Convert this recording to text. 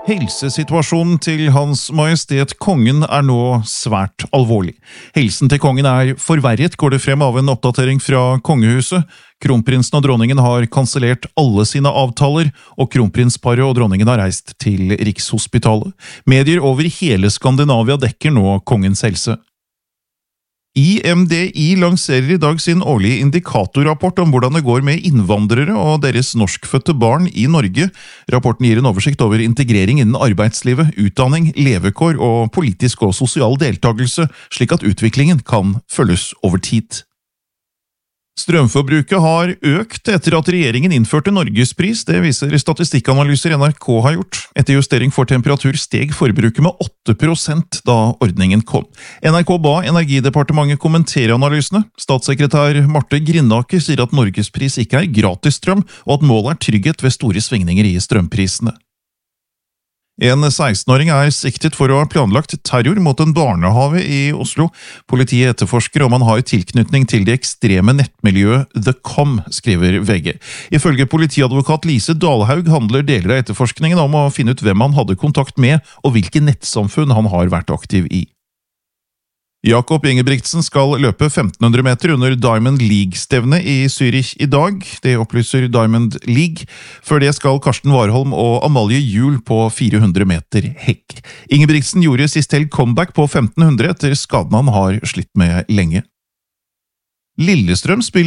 Helsesituasjonen til Hans Majestet Kongen nå svært alvorlig. Helsen til kongen forverret, går det frem av en oppdatering fra kongehuset. Kronprinsen og dronningen har kansellert alle sine avtaler, og kronprinsparet og dronningen har reist til Rikshospitalet. Medier over hele Skandinavia dekker nå kongens helse. IMDi lanserer i dag sin årlige indikatorrapport om hvordan det går med innvandrere og deres norskfødte barn i Norge. Rapporten gir en oversikt over integrering innen arbeidslivet, utdanning, levekår og politisk og sosial deltakelse, slik at utviklingen kan følges over tid. Strømforbruket har økt etter at regjeringen innførte Norgespris, det viser statistikkanalyser NRK har gjort. Etter justering for temperatur steg forbruket med 8% da ordningen kom. NRK ba Energidepartementet kommentere analysene. Statssekretær Marte Grindaker sier at Norgespris ikke gratis strøm, og at målet trygghet ved store svingninger i strømprisene. En 16-åring siktet for å ha planlagt terror mot en barnehave i Oslo. Politiet etterforsker om han har tilknytning til det ekstreme nettmiljøet The Com, skriver VG. Ifølge politiadvokat Lise Dalhaug handler deler av etterforskningen om å finne ut hvem han hadde kontakt med, og hvilke nettsamfunn han har vært aktiv i. Jakob Ingebrigtsen skal løpe 1500 meter under Diamond League-stevne i Zürich i dag. Det opplyser Diamond League. Før det skal Karsten Warholm og Amalie Juel på 400 meter hekk. Ingebrigtsen gjorde sist helg comeback på 1500 etter skaden han har slitt med lenge. Lillestrøm spiller